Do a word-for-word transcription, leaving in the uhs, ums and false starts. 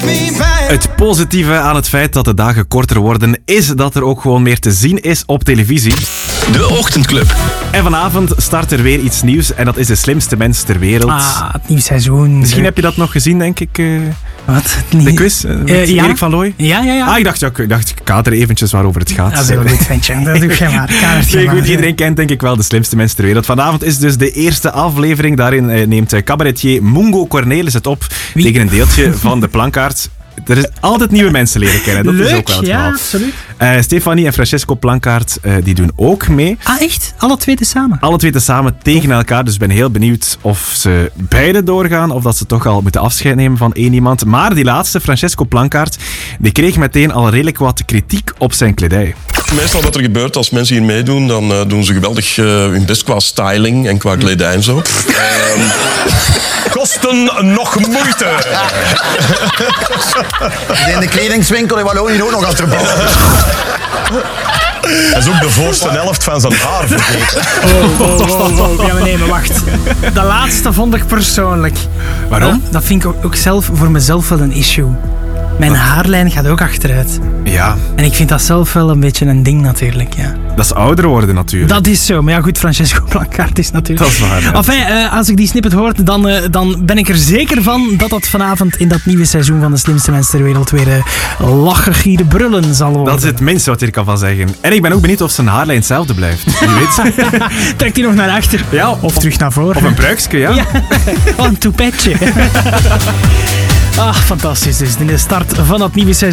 Het positieve aan het feit dat de dagen korter worden, is dat er ook gewoon meer te zien is op televisie. De Ochtendclub. En vanavond start er weer iets nieuws en dat is De Slimste Mens ter Wereld. Ah, het nieuwe seizoen. Misschien heb je dat nog gezien, denk ik. Uh, Wat? de quiz uh, met uh, ja? Erik van Looy. Ja, ja, ja. Ah, ik dacht, ja, ik dacht, ik kader eventjes waarover het gaat. Dat is heel goed, ventje. Dat doe jij maar. Nee, goed, iedereen kent denk ik wel De Slimste Mens ter Wereld. Vanavond is dus de eerste aflevering. Daarin uh, neemt uh, cabaretier Mungo Cornelis het op Wie? tegen een deeltje van de plankaart. Er is altijd nieuwe mensen leren kennen. Dat Leuk, is ook wel het ja, verhaal. absoluut. Uh, Stefanie en Francesco Plankaart uh, die doen ook mee. Ah, echt? Alle twee tezamen? Alle twee tezamen tegen elkaar. Dus ik ben heel benieuwd of ze beide doorgaan. Of dat ze toch al moeten afscheid nemen van één iemand. Maar die laatste, Francesco Plankaart, die kreeg meteen al redelijk wat kritiek op zijn kledij. Meestal wat er gebeurt als mensen hier meedoen, dan uh, doen ze geweldig uh, hun best qua styling en qua kledij en zo. um, kosten nog moeite. In de kledingswinkel in Wallonië ook nog achterbouwen. Hij is ook de voorste helft van zijn haar vergeten. Oh, oh, oh, oh. Ja, maar nee, maar wacht. De laatste vond ik persoonlijk. Waarom? Uh, dat vind ik ook, ook zelf voor mezelf wel een issue. Mijn haarlijn gaat ook achteruit. Ja. En ik vind dat zelf wel een beetje een ding natuurlijk, ja. Dat is ouder worden natuurlijk. Dat is zo. Maar ja, goed, Francesco Plankaart is natuurlijk... Dat is waar, ja. Enfin, uh, als ik die snippet hoor, dan, uh, dan ben ik er zeker van dat dat vanavond in dat nieuwe seizoen van De Slimste Mens ter Wereld weer uh, lachen, gieren, brullen zal worden. Dat is het minste wat je er kan van zeggen. En ik ben ook benieuwd of zijn haarlijn hetzelfde blijft. Je weet. Trekt hij nog naar achter? Ja, Of, of terug naar voren? Of een pruiksje, ja. Ja. Oh, een toepetje. Ah, fantastisch dus. In de start van dat nieuwe seizoen.